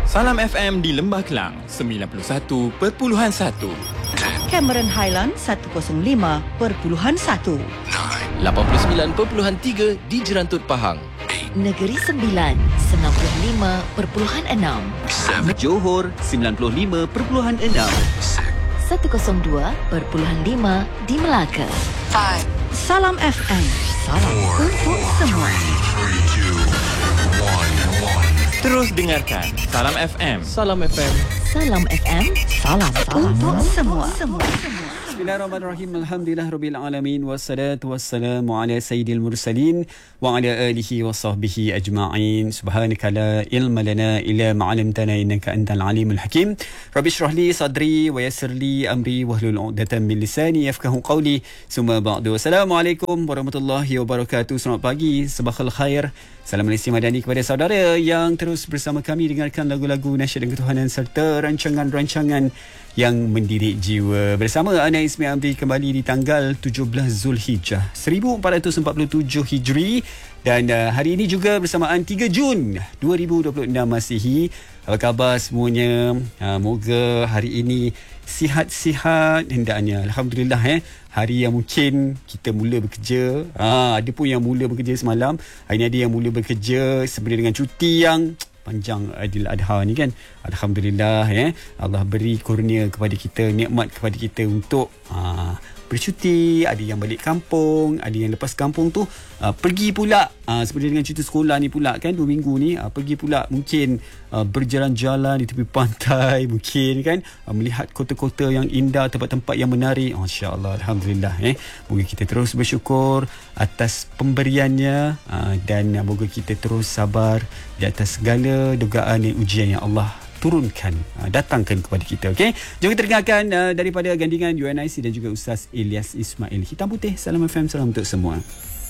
Salam FM di Lembah Kelang 91.1, Cameron Highland 105.1, 89.3 di Jerantut Pahang. Negeri Sembilan 95.6, Johor 95.6, 102.5 di Melaka. Salam FM, salam untuk semua. Terus dengarkan Salam FM. Salam FM. Salam FM, Salam untuk semua. Bismillahirrahmanirrahim. Alhamdulillahirabbil alamin wassalatu wassalamu ala sayyidil mursalin wa ala alihi wa sahbihi ajma'in. Subhanaka la ilma lana illa ma 'allamtana innaka antal alimul hakim. Rabbi shrah li sadri wa yassir li amri wahlul 'uqdatam min lisani yafqahu qawli. Summa ba'du. Assalamualaikum warahmatullahi wabarakatuh. Selamat pagi, sabahul khair. Salam Malaysia Madani kepada saudara yang terus bersama kami dengarkan lagu-lagu nasyid dan ketuhanan serta rancangan-rancangan yang mendidik jiwa. Bersama Ana Ismail Amri kembali di tanggal 17 Zulhijjah 1447 Hijri dan hari ini juga bersamaan 3 Jun 2026 Masihi. Apa khabar semuanya? Moga hari ini sihat-sihat hendaknya. Alhamdulillah hari yang mungkin kita mula bekerja. Ada pun yang mula bekerja semalam. Hari ini ada yang mula bekerja sebenarnya dengan cuti yang panjang Aidil Adha ni kan. Alhamdulillah Allah beri kurnia kepada kita, nikmat kepada kita untuk bercuti. Ada yang balik kampung, ada yang lepas kampung tu pergi pula sebenarnya dengan cuti sekolah ni pula kan, 2 minggu ni pergi pula mungkin berjalan-jalan di tepi pantai, mungkin kan melihat kota-kota yang indah, tempat-tempat yang menarik. Masya-Allah, alhamdulillah moga kita terus bersyukur atas pemberiannya dan moga kita terus sabar di atas segala dugaan dan ujian yang Allah turunkan, datangkan kepada kita. Okey, jom kita dengarkan daripada gandingan UNIC dan juga Ustaz Ilyas Ismail. Hitam Putih, Salam FM, salam untuk semua.